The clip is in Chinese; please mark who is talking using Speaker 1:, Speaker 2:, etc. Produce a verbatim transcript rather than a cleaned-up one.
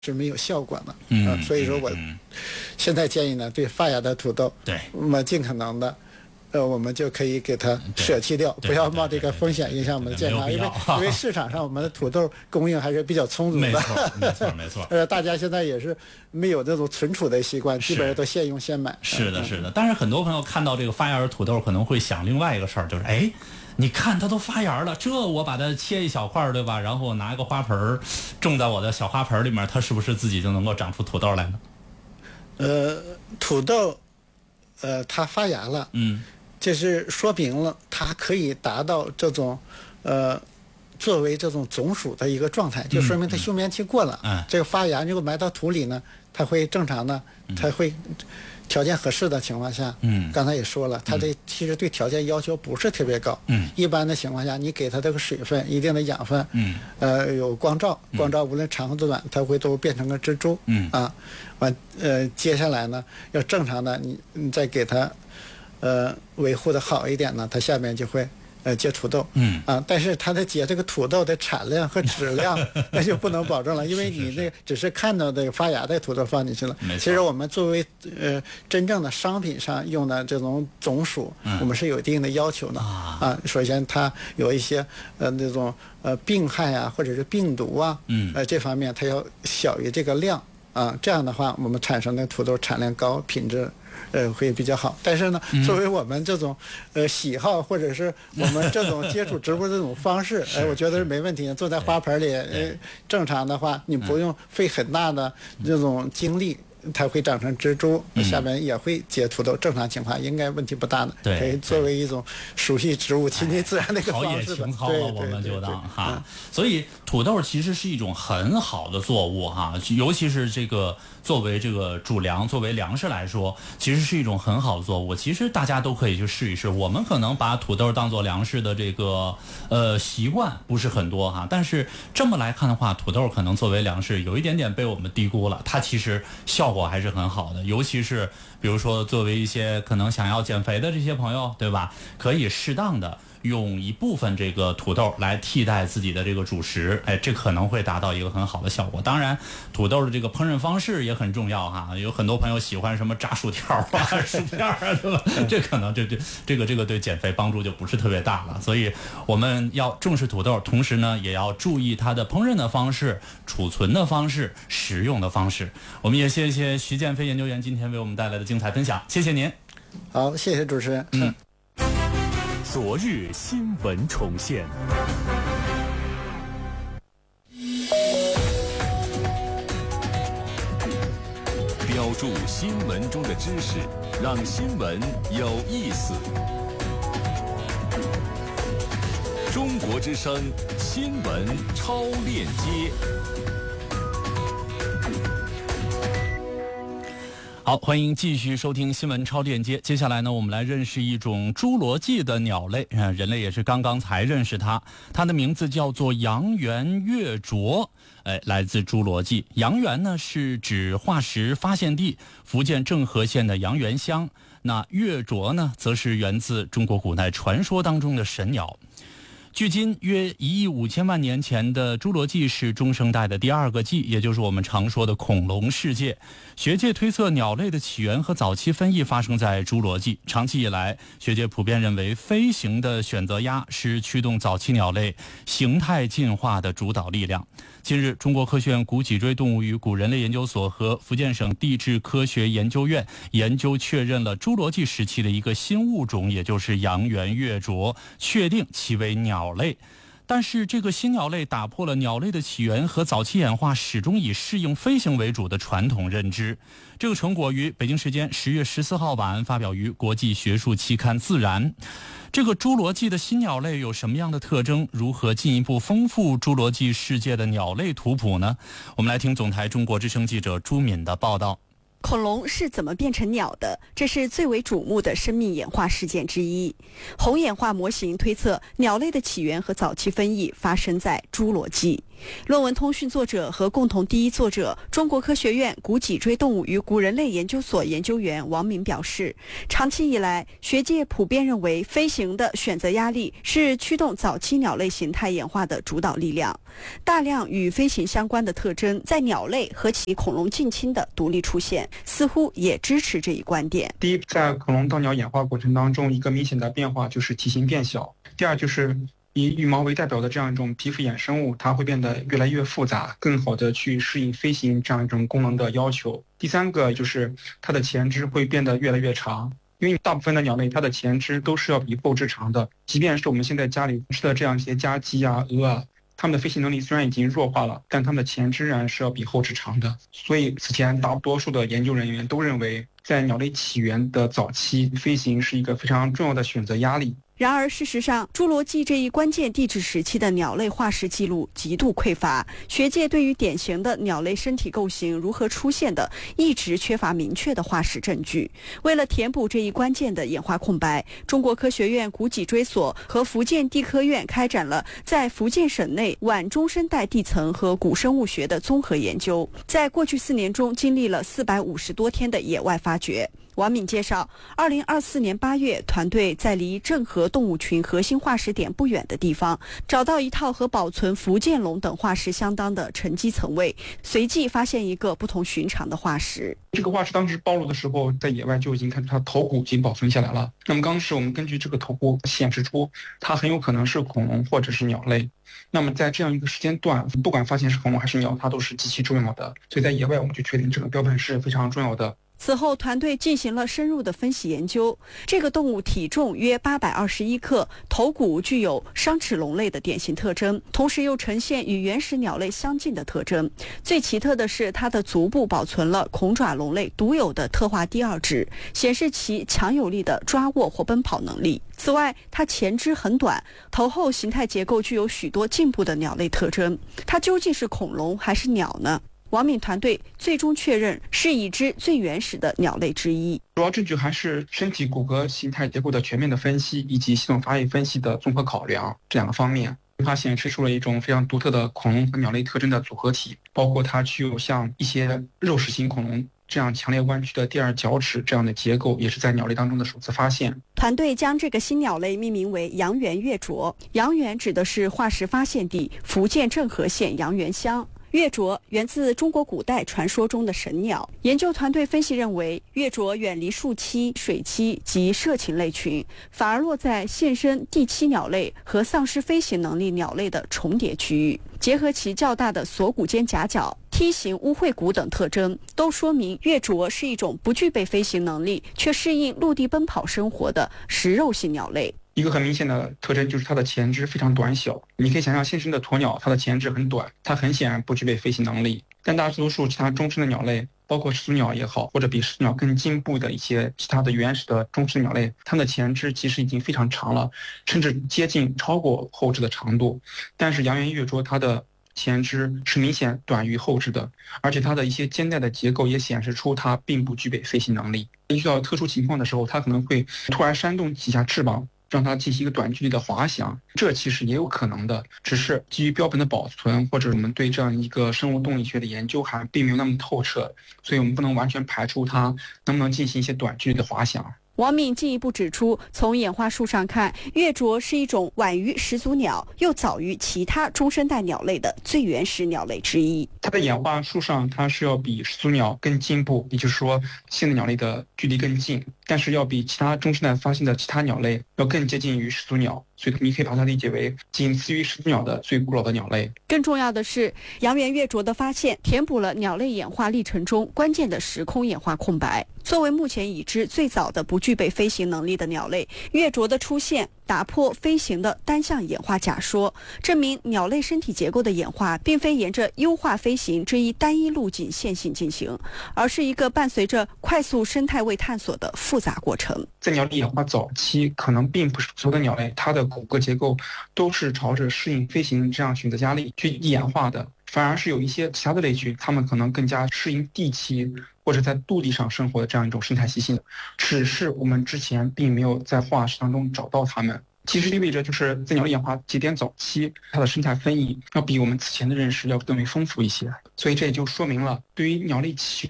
Speaker 1: 是没有效果的。
Speaker 2: 嗯、
Speaker 1: 呃，所以说我现在建议呢，对发芽的土豆，
Speaker 2: 对，
Speaker 1: 那么尽可能的。呃，我们就可以给它舍弃掉，不要冒这个风险影响我们的健康，因为因为市场上我们的土豆供应还是比较充足的。
Speaker 2: 没错，没错，没错。
Speaker 1: 呃，大家现在也是没有这种存储的习惯，基本上都现用现买。
Speaker 2: 是的，是的。但是很多朋友看到这个发芽的土豆，可能会想另外一个事儿，就是哎，你看它都发芽了，这我把它切一小块，对吧？然后拿一个花盆种在我的小花盆里面，它是不是自己就能够长出土豆来呢？
Speaker 1: 呃，土豆，呃，它发芽了，
Speaker 2: 嗯。
Speaker 1: 这是说明了它可以达到这种，呃，作为这种种属的一个状态，就说明它休眠期过了。
Speaker 2: 嗯嗯、
Speaker 1: 这个发芽如果埋到土里呢，它会正常的，它会条件合适的情况下，
Speaker 2: 嗯，
Speaker 1: 刚才也说了，它这其实对条件要求不是特别高。
Speaker 2: 嗯，
Speaker 1: 一般的情况下，你给它这个水分、一定的养分，
Speaker 2: 嗯，
Speaker 1: 呃，有光照，光照无论长和短，它会都变成个蜘蛛。
Speaker 2: 嗯
Speaker 1: 啊，完呃，接下来呢，要正常的，你你再给它。呃，维护的好一点呢，它下面就会呃结土豆，
Speaker 2: 嗯
Speaker 1: 啊，但是它的结这个土豆的产量和质量那就不能保证了，因为你这个只是看到这个发芽的土豆放进去了。其实我们作为呃真正的商品上用的这种种属，
Speaker 2: 嗯、
Speaker 1: 我们是有一定的要求的
Speaker 2: 啊。
Speaker 1: 啊，首先它有一些呃那种呃病害啊，或者是病毒啊，
Speaker 2: 嗯，
Speaker 1: 呃这方面它要小于这个量啊，这样的话我们产生的土豆产量高，品质。呃，会比较好，但是呢，作为我们这种呃喜好，或者是我们这种接触植物这种方式，哎、呃，我觉得是没问题。坐在花盆里，呃，正常的话，你不用费很大的这种精力。它会长成蜘蛛，下面也会结土豆，正常情况应该问题不大的。
Speaker 2: 对，
Speaker 1: 可以作为一种熟悉植物、亲近自然的一个方式的。
Speaker 2: 陶冶情操了，我们就当哈。所以土豆其实是一种很好的作物哈，尤其是这个作为这个主粮、作为粮食来说，其实是一种很好的作物。其实大家都可以去试一试。我们可能把土豆当做粮食的这个呃习惯不是很多哈，但是这么来看的话，土豆可能作为粮食有一点点被我们低估了。它其实效果还是很好的，尤其是比如说作为一些可能想要减肥的这些朋友，对吧？可以适当的用一部分这个土豆来替代自己的这个主食，哎，这可能会达到一个很好的效果。当然，土豆的这个烹饪方式也很重要哈。有很多朋友喜欢什么炸薯条啊、薯片啊，对吧？这可能这这这个这个对减肥帮助就不是特别大了。所以我们要重视土豆，同时呢，也要注意它的烹饪的方式、储存的方式、食用的方式。我们也谢谢徐建飞研究员今天为我们带来的精彩分享，谢谢您。
Speaker 1: 好，谢谢主持人。
Speaker 2: 嗯。
Speaker 3: 昨日新闻重现，标注新闻中的知识，让新闻有意思。中国之声新闻超链接。
Speaker 2: 好，欢迎继续收听新闻超链接。接下来呢，我们来认识一种侏罗纪的鸟类，呃，人类也是刚刚才认识它。它的名字叫做阳原月啄，哎，来自侏罗纪。阳原呢是指化石发现地福建正和县的阳原乡，那月啄呢，则是源自中国古代传说当中的神鸟。距今约一亿五千万年前的侏罗纪是中生代的第二个纪，也就是我们常说的恐龙世界。学界推测鸟类的起源和早期分异发生在侏罗纪。长期以来，学界普遍认为飞行的选择鸦是驱动早期鸟类形态进化的主导力量。近日，中国科学院古脊椎动物与古人类研究所和福建省地质科学研究院研究确认了侏罗纪时期的一个新物种，也就是阳原月啄，确定其为鸟类。但是这个新鸟类打破了鸟类的起源和早期演化始终以适应飞行为主的传统认知。这个成果于北京时间十月十四号晚发表于国际学术期刊《自然》。这个侏罗纪的新鸟类有什么样的特征？如何进一步丰富侏罗纪世界的鸟类图谱呢？我们来听总台中国之声记者朱敏的报道。
Speaker 4: 恐龙是怎么变成鸟的？这是最为瞩目的生命演化事件之一。红演化模型推测，鸟类的起源和早期分异发生在侏罗纪。 论文通讯作者和共同第一作者、中国科学院古脊椎动物与古人类研究所研究员王敏表示，长期以来，学界普遍认为飞行的选择压力是驱动早期鸟类形态演化的主导力量。大量与飞行相关的特征在鸟类和其恐龙近亲的独立出现，似乎也支持这一观点。
Speaker 5: 第一，在恐龙到鸟演化过程当中，一个明显的变化就是体型变小。第二，就是以羽毛为代表的这样一种皮肤衍生物，它会变得越来越复杂，更好的去适应飞行这样一种功能的要求。第三个就是它的前肢会变得越来越长，因为大部分的鸟类它的前肢都是要比后肢长的，即便是我们现在家里吃的这样一些家鸡啊、鹅啊，它们的飞行能力虽然已经弱化了，但它们的前肢仍然是要比后肢长的。所以此前大多数的研究人员都认为，在鸟类起源的早期，飞行是一个非常重要的选择压力。
Speaker 4: 然而，事实上，侏罗纪这一关键地质时期的鸟类化石记录极度匮乏，学界对于典型的鸟类身体构型如何出现的，一直缺乏明确的化石证据。为了填补这一关键的演化空白，中国科学院古脊椎所和福建地科院开展了在福建省内晚中生代地层和古生物学的综合研究，在过去四年中经历了四百五十多天的野外发掘。王敏介绍，二零二四年八月，团队在离郑和动物群核心化石点不远的地方，找到一套和保存福建龙等化石相当的沉积层位，随即发现一个不同寻常的化石。
Speaker 5: 这个化石当时暴露的时候，在野外就已经看出它头骨已经保存下来了。那么当时我们根据这个头骨显示出，它很有可能是恐龙或者是鸟类。那么在这样一个时间段，不管发现是恐龙还是鸟，它都是极其重要的。所以在野外，我们就确定这个标本是非常重要的。
Speaker 4: 此后，团队进行了深入的分析研究。这个动物体重约八百二十一克，头骨具有商齿龙类的典型特征，同时又呈现与原始鸟类相近的特征。最奇特的是，它的足部保存了恐爪龙类独有的特化第二趾，显示其强有力的抓握或奔跑能力。此外，它前肢很短，头后形态结构具有许多进步的鸟类特征。它究竟是恐龙还是鸟呢？王敏团队最终确认是已知最原始的鸟类之一。
Speaker 5: 主要证据还是身体骨骼形态结构的全面的分析，以及系统发育分析的综合考量这两个方面。它显示出了一种非常独特的恐龙和鸟类特征的组合体，包括它具有像一些肉食型恐龙这样强烈弯曲的第二角齿这样的结构，也是在鸟类当中的首次发现。
Speaker 4: 团队将这个新鸟类命名为阳原月啄，阳原指的是化石发现地福建郑和县阳原乡。月啄源自中国古代传说中的神鸟。研究团队分析认为，月啄远离树栖、水栖及涉禽类群，反而落在现身地栖鸟类和丧失飞行能力鸟类的重叠区域。结合其较大的锁骨间夹角、梯形污秽骨等特征，都说明月啄是一种不具备飞行能力却适应陆地奔跑生活的食肉性鸟类。
Speaker 5: 一个很明显的特征就是它的前肢非常短小，你可以想象现生的鸵鸟，它的前肢很短，它很显然不具备飞行能力。但大多数其他中生的鸟类，包括始祖鸟也好，或者比始祖鸟更进步的一些其他的原始的中生鸟类，它们的前肢其实已经非常长了，甚至接近超过后肢的长度。但是阳原月啄它的前肢是明显短于后肢的，而且它的一些肩带的结构也显示出它并不具备飞行能力。遇到特殊情况的时候，它可能会突然扇动几下翅膀，让它进行一个短距离的滑翔，这其实也有可能的，只是基于标本的保存或者我们对这样一个生物动力学的研究还并没有那么透彻，所以我们不能完全排除它能不能进行一些短距离的滑翔。
Speaker 4: 王敏进一步指出，从演化树上看，月啄是一种晚于始祖鸟又早于其他中生代鸟类的最原始鸟类之一。
Speaker 5: 它的演化树上，它是要比始祖鸟更进步，也就是说现在鸟类的距离更近，但是要比其他中生代发现的其他鸟类要更接近于始祖鸟，所以你可以把它理解为仅次于始祖鸟的最古老的鸟类。
Speaker 4: 更重要的是，阳原月啄的发现填补了鸟类演化历程中关键的时空演化空白。作为目前已知最早的不具备飞行能力的鸟类，月啄的出现打破飞行的单向演化假说，证明鸟类身体结构的演化并非沿着优化飞行这一单一路径线性进行，而是一个伴随着快速生态位探索的复杂过程。
Speaker 5: 在鸟类演化早期，可能并不是所有的鸟类它的骨骼结构都是朝着适应飞行这样选择压力去演化的，反而是有一些其他的类群，它们可能更加适应地栖或者在陆地上生活的这样一种生态习性，只是我们之前并没有在化石当中找到它们。 其实意味着就是在鸟类演化节点早期，它的生态分异要比我们此前的认识要更为丰富一些。所以这也就说明了，对于鸟类起